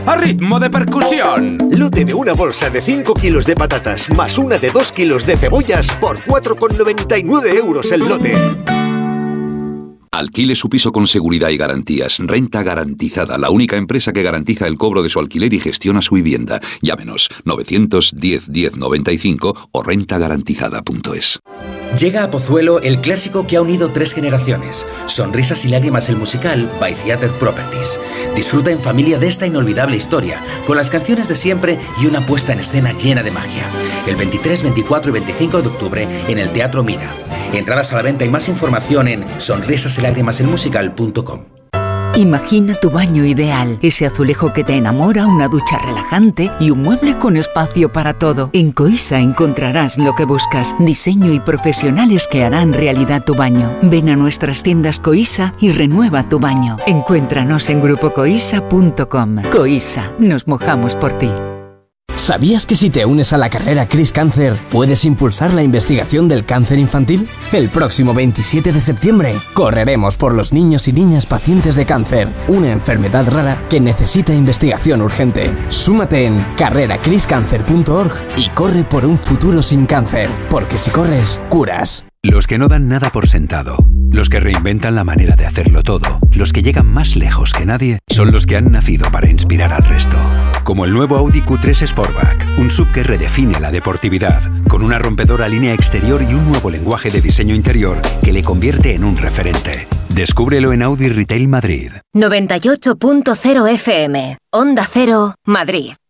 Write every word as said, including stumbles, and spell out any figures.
a ritmo de percusión. Lote de una bolsa de cinco kilos de patatas más una de dos kilos de cebollas por cuatro con noventa y nueve euros el lote. Alquile su piso con seguridad y garantías. Renta Garantizada, la única empresa que garantiza el cobro de su alquiler y gestiona su vivienda. Llámenos novecientos diez diez noventa y cinco o renta garantizada punto es. Llega a Pozuelo el clásico que ha unido tres generaciones. Sonrisas y lágrimas, el musical by Theatre Properties. Disfruta en familia de esta inolvidable historia, con las canciones de siempre y una puesta en escena llena de magia. El veintitrés, veinticuatro y veinticinco de octubre en el Teatro Mira. Entradas a la venta y más información en sonrisas y lágrimas el musical punto com. Imagina tu baño ideal, ese azulejo que te enamora, una ducha relajante y un mueble con espacio para todo. En Coisa encontrarás lo que buscas, diseño y profesionales que harán realidad tu baño. Ven a nuestras tiendas Coisa y renueva tu baño. Encuéntranos en grupo coisa punto com. Coisa, nos mojamos por ti. ¿Sabías que si te unes a la carrera Cris Cáncer puedes impulsar la investigación del cáncer infantil? El próximo veintisiete de septiembre correremos por los niños y niñas pacientes de cáncer, una enfermedad rara que necesita investigación urgente. Súmate en carrera cris cáncer punto org y corre por un futuro sin cáncer, porque si corres, curas. Los que no dan nada por sentado, los que reinventan la manera de hacerlo todo, los que llegan más lejos que nadie, son los que han nacido para inspirar al resto. Como el nuevo Audi Q tres Sportback, un sub que redefine la deportividad, con una rompedora línea exterior y un nuevo lenguaje de diseño interior que le convierte en un referente. Descúbrelo en Audi Retail Madrid. noventa y ocho punto cero F M, Onda Cero, Madrid.